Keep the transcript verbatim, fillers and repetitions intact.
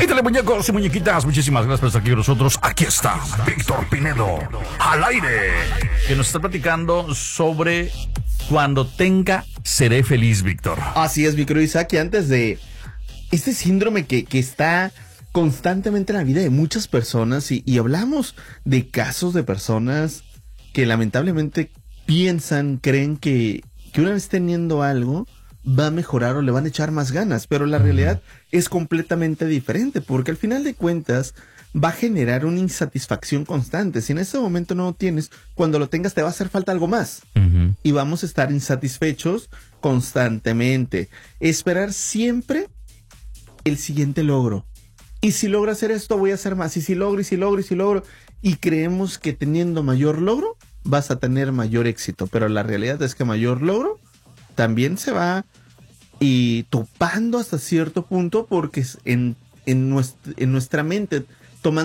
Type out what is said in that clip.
Échale, muñecos y muñequitas, muchísimas gracias por estar aquí con nosotros. Aquí está Víctor Pinedo, al aire, que nos está platicando sobre cuando tenga, seré feliz, Víctor. Así es, mi querido Isaac, y antes de este síndrome que, que está constantemente en la vida de muchas personas, y, y hablamos de casos de personas que lamentablemente piensan, creen que, que una vez teniendo algo va a mejorar o le van a echar más ganas, pero la realidad es completamente diferente, porque al final de cuentas va a generar una insatisfacción constante. Si en ese momento no lo tienes, cuando lo tengas te va a hacer falta algo más. Uh-huh. Y vamos a estar insatisfechos constantemente. Esperar siempre el siguiente logro. Y si logro hacer esto, voy a hacer más. Y si logro, y si logro, y si logro. Y creemos que teniendo mayor logro, vas a tener mayor éxito. Pero la realidad es que mayor logro también se va y topando hasta cierto punto, porque en, en, nuestra, en nuestra mente